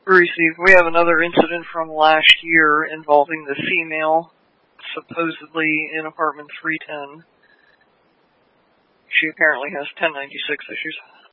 Received. We have another incident from last year involving the female, supposedly in apartment 310. She apparently has 1096 issues.